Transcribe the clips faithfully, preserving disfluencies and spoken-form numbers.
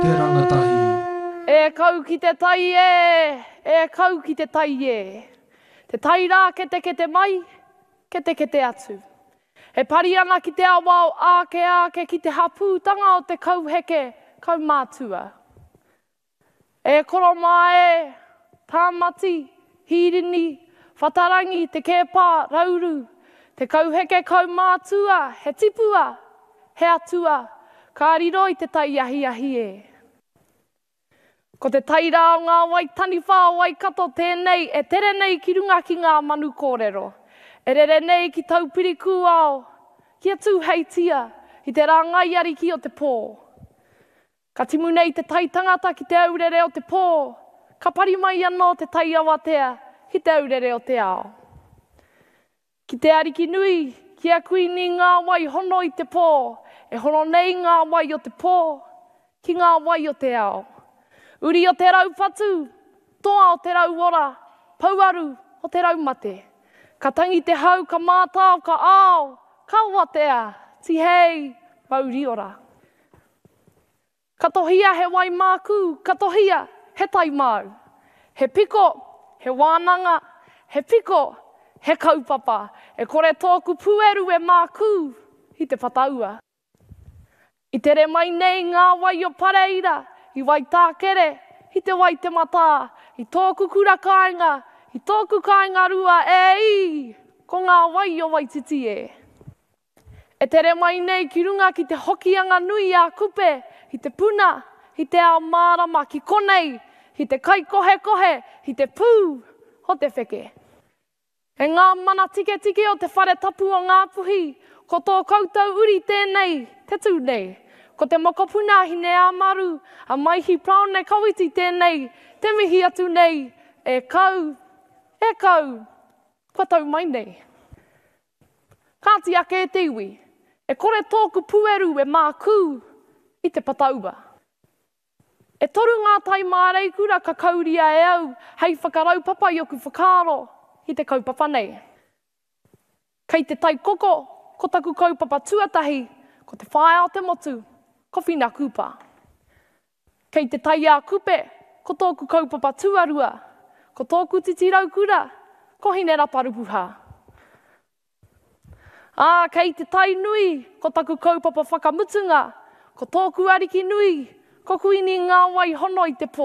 te rangatahi. E kau ki te tai e, e kau ki te tai e. Te tai rā kete kete mai, kete kete atu. He pari ana ki te awao ake ake ki te hapūtanga o te kauheke, kau mātua. E koro mai, tāmati, hirini, whatarangi, te kēpā, rauru, te kauheke kau mātua, he tipua, he atua, ka riro i te tai ahi ahi e. Ko te tai rā o ngā wai tani whā wai kato tēnei, e tere nei ki runga ki ngā manu kōrero. E rere nei ki taupiriku ao, ki atu heitia, i te rāngai ari ki o te pō. Ka timu nei te tai tangata ki te aurere o te pō, ka pari mai anō te tai awatea ki te aurere o te ao. Ki te ariki nui, ki a kui ni ngā wai hono i te pō, e hono nei ngā wai o te pō, ki ngā wai o te ao. Uri o te rau patu, toa o te rau ora, pauaru o te rau mate. Ka tangi te hau, ka mātau, ka ao, ka watea, ti hei, mauri ora. Ka tohia he wai māku, ka tohia he tai mau. He piko, he wānanga, he piko, he kaupapa. E kore tōku pueru e māku i te pataua. I tere mai nei ngā wai o Pareira, i wai tākere, i te wai te mata, i tōku kura kāinga, i tōku kāinga rua e i, ko ngā wai o Waititi e. E tere mai nei ki runga ki te hokianga nui a kupe, i te puna, i te ao mārama ki konei, i te kai kohe kohe, i te pū, o te wheke. E ngā mana tike tike o te whare tapu o ngā puhi, ko tō koutou uri tēnei, te tū nei. Ko te mokopuna hi ne amaru, a maihi praone kawiti tēnei, te mihi atu nei, e kau, e kau, kua tau mai nei. Kāti ake e te iwi, e kore tōku pueru e māku i te pataua. E toru ngā tai mārei kura ka kauria e au, hei whakarau papa i oku whakaro i te kaupapa nei. Kei te tai koko, ko taku kaupapa tuatahi, ko te whae o te motu, ko whina kupa. Kei te tai a kupe, ko tōku kaupapa tuarua, ko tōku titirau kura, ko hine raparupuha. Ā, kei te tai nui, ko taku kaupapa whakamutunga, ko tōku ariki nui, ko kuini ngā wai hono i te pō.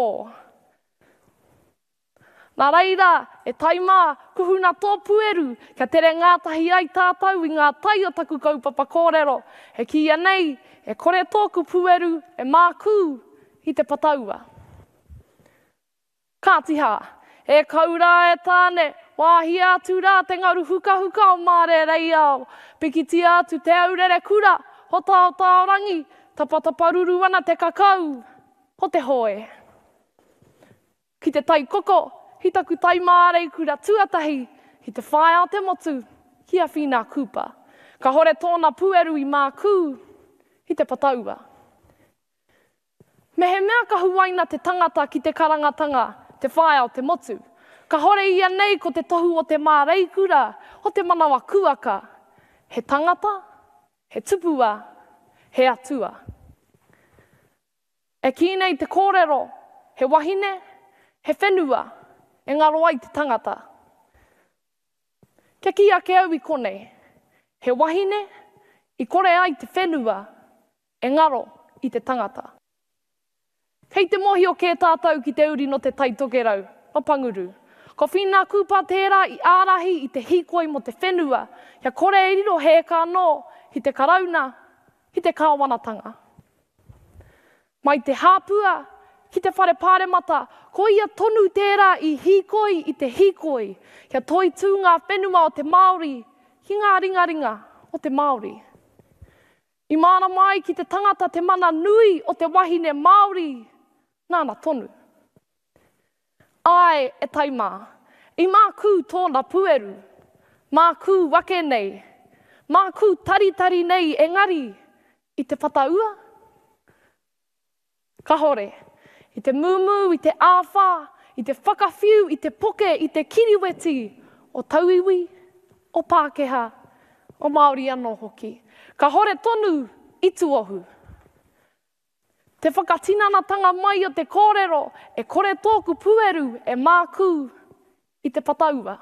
Nā reira, e tai mā, kuhuna tō pueru, ka tere ngātahi ai tātou i ngā tai o taku kaupapa kōrero. He kia nei, e kore tōku pueru e māku i te pataua. Kātiha, e kaura e tāne, wāhi atu rā te ngaru huka huka o māre rei ao. Pikiti atu te aurere kura, hota o tāorangi, tapatapa ruru ana te kakau, ho te hoe. Ki te tai koko, hi taku tai mārei kura tuatahi, hi te whae o te motu, ki a whina kupa. Ka hore tōna pueru i māku, i te pataua. Me he mea ka huaina te tangata ki te karangatanga, te whae o te motu. Ka hore ia nei ko te tohu o te mārei kura, o te manawa kuaka. He tangata, he tupua, he atua. E ki nei te kōrero, he wahine, he whenua, e ngaro ai te tangata. Kia ki ake au i konei, he wahine, i kore ai te whenua, e ngaro i te tangata. Kei te mohi o kē tātou ki te uri no te tai tokerau, o Panguru. Ko whina kupa tērā i ārahi i te hikoi mo te whenua, kia kore e riro he ka no, hi te karauna, hi te kāwanatanga. Mai te hāpua, ki te whare pāremata, ko ia tonu tērā i hikoi i te hikoi, kia toi tū ngā whenua o te Māori, ki ngā ringa ringa o te Māori. I māna mai ki te tangata te mana nui o te wahine Māori, nāna tonu. Ai e tai mā, i māku tōna pueru, māku wake nei, māku taritari nei engari i te pataua. Ka hore, i te mumu, i te āwha, i te whakawhiu, i te poke, i te kiriweti o tauiwi, o Pākehā, o Māori anō hoki. Ka hore tonu i tuohu. Te whakatinanatanga mai o te kōrero, e kore tōku pueru e mākū i te pataua.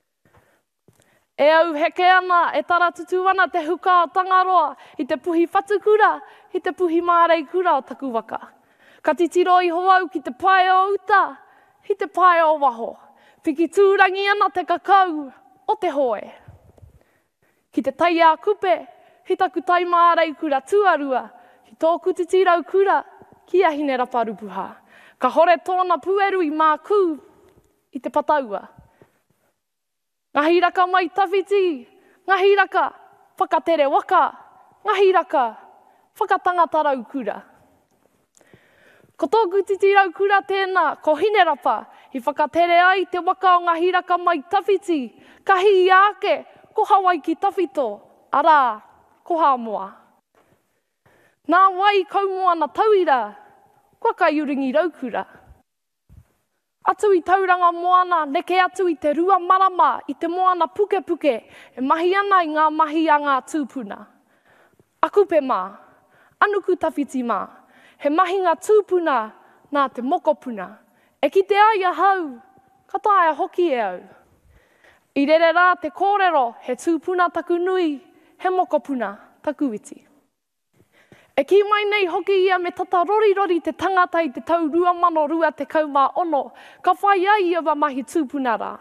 E au heke ana, e taratutu ana te huka o Tangaroa, i te puhi whatukura, i te puhi mārei kura o taku waka. Ka titiro i hoau ki te pae o uta, i te pae o waho. Piki tūrangi ana te kakau o te hoe. Ki te tai a kupe, hi taku tai mārei kura tuarua, ki tōku titirau kura, ki ahine raparupuha. Ka hore tōna pueru i mākū i te pataua. Ngahi raka mai tawhiti, ngahi raka whakatere waka, ngahi raka whakatangatarau kura. Ko tōku titirau kura tēnā, ko hine rapa, i whakatere ai te waka o ngahi raka mai tawhiti, kahi i ake, ko Hawaii ki tawhito, arā, ko Hamoa. Nā wai kaumoana tauira, kua kai uringi raukura. Atu i tauranga moana, neke atu i te rua marama, i te moana puke puke, e mahi ana i ngā mahi a ngā tūpuna. Akupe mā, anuku tawhiti mā, he mahi ngā tūpuna nā te mokopuna. E ki te ai ahau, ka tae hoki e au. I rere rā te kōrero, he tūpuna taku nui, he mokopuna taku iti. E ki mai nei hoki ia me tata rori rori te tangata i te tau rua mano rua te kaumā ono, ka whai ai ia wa mahi tūpuna rā.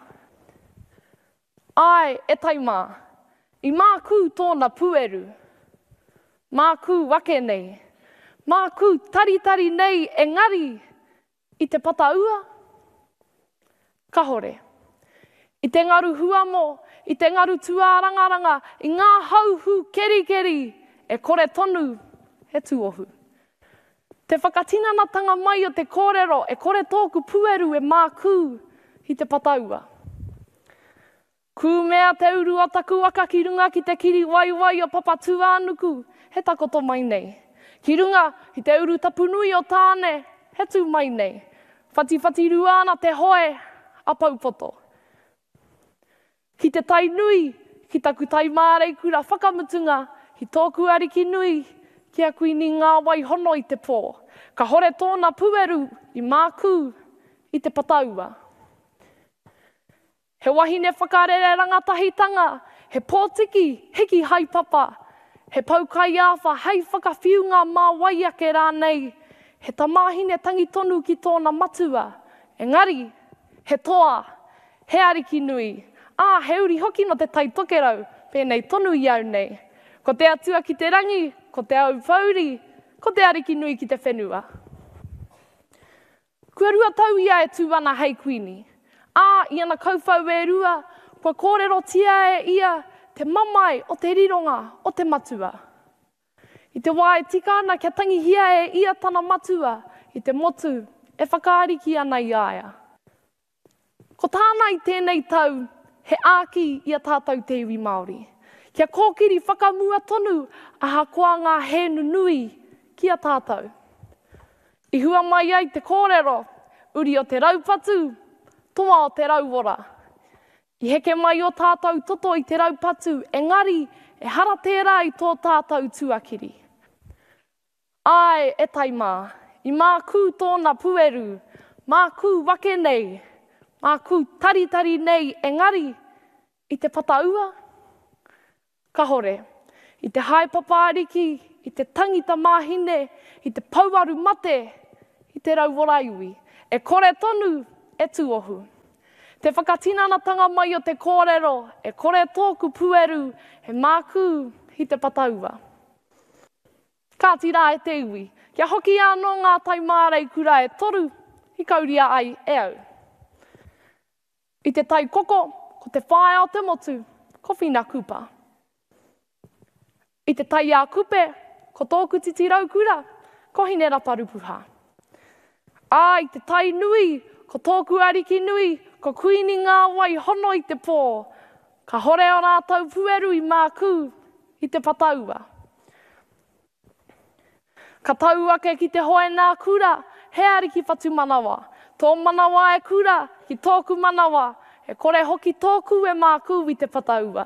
Ai, e taimā, i mākū tōna pueru, mākū wake nei, mākū taritari nei engari i te pataua, ka hore. I te ngaru huamo, i te ngaru tuārangaranga, i ngā hauhu keri keri, e kore tonu, he tuohu. Te whakatinanatanga mai o te kōrero, e kore tōku pueru e mākū i te pataua. Kū mea te uru o taku waka ki runga ki te kiri waiwai o Papa Tuanuku, he takoto mai nei. Ki runga i te uru tapunui o tāne, he tū mai nei. Whati whati ruana te hoe a paupoto. Ki te tai nui, ki taku tai mārei kura whakamutunga, ki tōku ariki nui, kia kuini ngā wai hono i te pō. Ka hore tōna pueru i mākū i te pataua. He wahine whakarere rangatahitanga, he pōtiki, heki haipapa, he paukai āwha, hei whakawhiunga mā waiake rānei, he tamāhine tangi tonu ki tōna matua, engari, he toa, he ariki nui, ā, he uri hoki no te tai tokerau, pēnei tonu i au nei. Ko te atua ki te rangi, ko te au whauri, ko te ariki nui ki te whenua. Kua rua tau ia e tūwana hei kuini. Ā, i ana kauwhau e rua, kua kōrero tia e ia te mamai o te rironga o te matua. I te wā e tika ana kia tangi hia e ia tana matua, i te motu e whakaariki ana i aia. Ko tāna i tēnei tau, he āki i a tātou te iwi Māori. Kia kōkiri whakamua tonu a hakoa ngā hēnu nui ki a tātou. I hua mai ai te kōrero, uri o te raupatu, toa o te rauora. I heke mai o tātou toto i te raupatu, engari e hara tērā i tō tātou tuakiri. Ai, e taimā, i mākū tōna pueru, mākū wake nei, mākū taritari nei, engari i te pataua. Ka hore, i te haipapa ariki, i te tangita māhine, i te pauaru mate, i te rauora iwi. E kore tonu, e tuohu. Te whakatinanatanga mai o te kōrero, e kore tōku pueru, he mākū i te pataua. Ka tira e te iwi, kia hoki anō ngā tai mārei kura e toru, i kauria ai e au. I te tai koko, ko te whae o te motu, ko whina kupa. I te tai a kupe, ko tōku titi raukura, ko hine raparupuha. Ā, i te tai nui, ko tōku ariki nui, ko kuini ngā wai hono i te pō, ka hore o rātau pueru i mākū i te pataua. Ka tau ake ki te hoe nā kura, he ariki whatu manawa. Tō manawa e kura, ki tōku manawa, e kore hoki tōku e mākū i te pataua.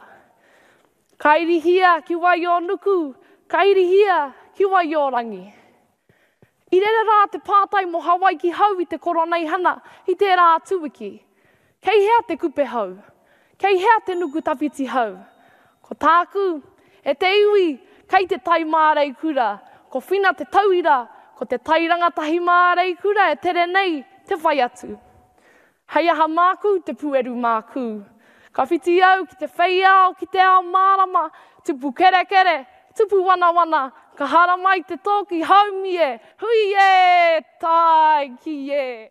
Kairihia ki wai o nuku, kairihia ki wai o rangi. I rere rā te pātai mo Hawaii ki hau i te koronei hana, i te rā tuiki. Kei hea te kupe hau. Kei hea te nuku tawhiti hau. Ko tāku, e te iwi, kei te tai mārei kura. Ko whina te tauira, ko te tai rangatahi mārei kura, e tere nei te whai atu. Hei aha māku, te pueru māku. Ka whiti au ki te whai au, ki te ao mārama, tupu kere kere, tupu wana wana, ka hara mai te toki haumi e, hui e, tai ki e.